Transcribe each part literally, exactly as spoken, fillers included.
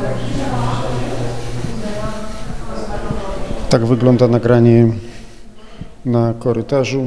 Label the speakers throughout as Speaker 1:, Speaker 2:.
Speaker 1: Tak wygląda nagranie na korytarzu.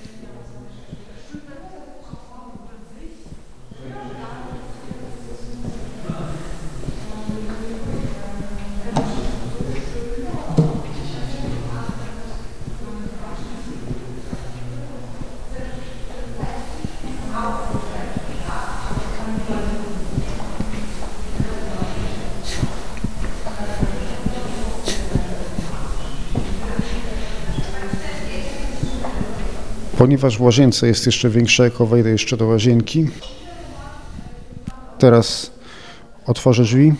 Speaker 1: Ponieważ w łazience jest jeszcze większa, jako wejdę jeszcze do łazienki. Teraz otworzę drzwi.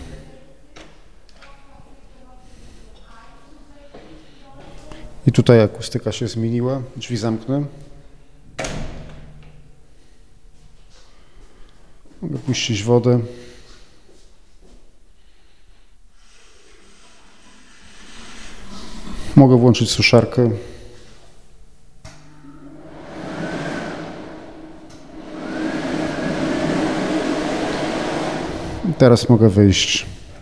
Speaker 1: I tutaj akustyka się zmieniła. Drzwi zamknę. Mogę puścić wodę. Mogę włączyć suszarkę. Teraz mogę wyjść.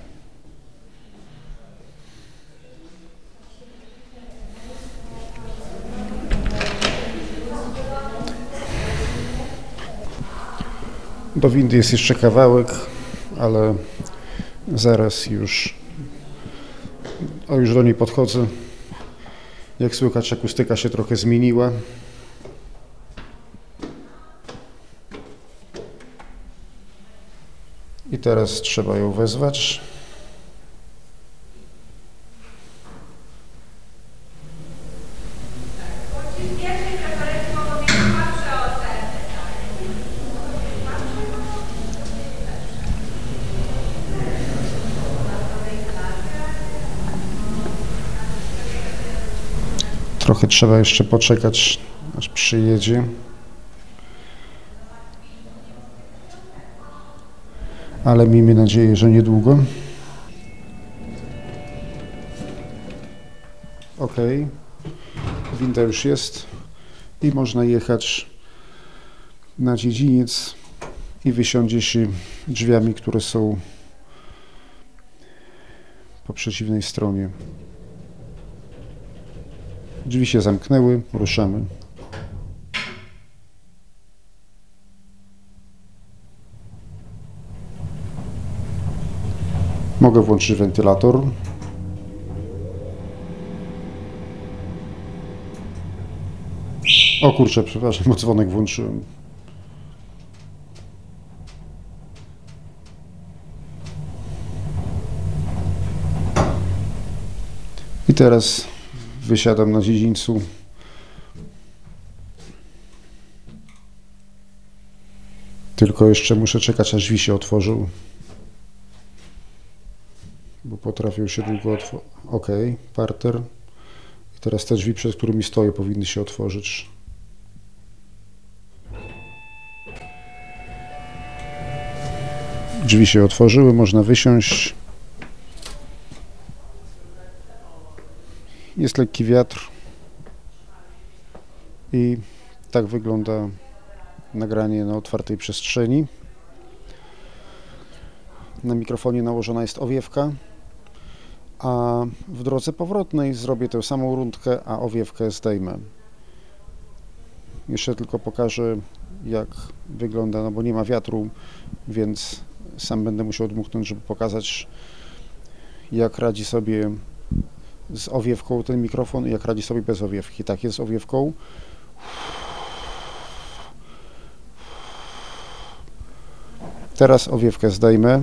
Speaker 1: Do windy jest jeszcze kawałek, ale zaraz już, o już do niej podchodzę. Jak słychać, akustyka się trochę zmieniła. I teraz trzeba ją wezwać. Trochę trzeba jeszcze poczekać, aż przyjedzie. Ale miejmy nadzieję, że niedługo. Ok, winda już jest i można jechać na dziedziniec i wysiądzie się drzwiami, które są po przeciwnej stronie. Drzwi się zamknęły, ruszamy. Mogę włączyć wentylator. O kurczę, przepraszam, dzwonek włączyłem. I teraz wysiadam na dziedzińcu. Tylko jeszcze muszę czekać, aż drzwi się otworzą. Bo potrafią się długo otworzyć. Ok, parter. I teraz te drzwi, przed którymi stoję, powinny się otworzyć. Drzwi się otworzyły, można wysiąść. Jest lekki wiatr. I tak wygląda nagranie na otwartej przestrzeni. Na mikrofonie nałożona jest owiewka, a w drodze powrotnej zrobię tę samą rundkę, a owiewkę zdejmę. Jeszcze tylko pokażę, jak wygląda, no bo nie ma wiatru, więc sam będę musiał dmuchnąć, żeby pokazać, jak radzi sobie z owiewką ten mikrofon i jak radzi sobie bez owiewki. Tak jest z owiewką. Teraz owiewkę zdejmę.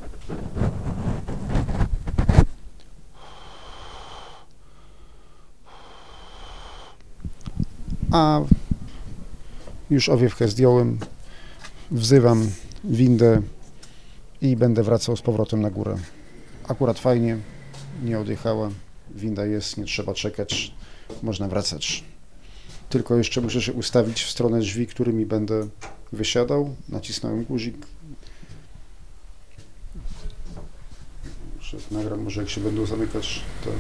Speaker 1: A już owiewkę zdjąłem. Wzywam windę i będę wracał z powrotem na górę. Akurat fajnie, nie odjechała. Winda jest, nie trzeba czekać. Można wracać. Tylko jeszcze muszę się ustawić w stronę drzwi, którymi będę wysiadał. Nacisnąłem guzik. Nagram może, jak się będą zamykać te.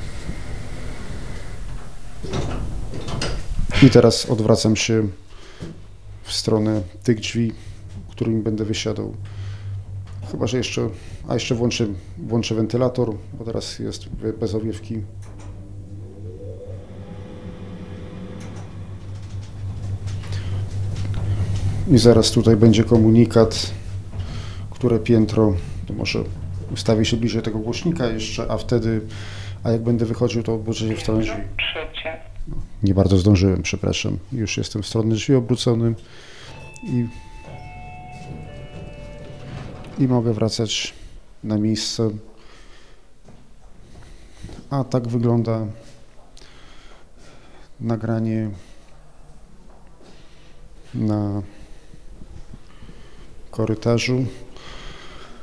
Speaker 1: I teraz odwracam się w stronę tych drzwi, którymi będę wysiadał. Chyba, że jeszcze, a jeszcze włączę, włączę wentylator, bo teraz jest bez owiewki. I zaraz tutaj będzie komunikat, które piętro, to może ustawię się bliżej tego głośnika jeszcze, a wtedy, a jak będę wychodził, to odwrócę się w stronę drzwi.
Speaker 2: Trzecie.
Speaker 1: No, nie bardzo zdążyłem, przepraszam. Już jestem w stronę drzwi obróconym i, i mogę wracać na miejsce. A tak wygląda nagranie na korytarzu.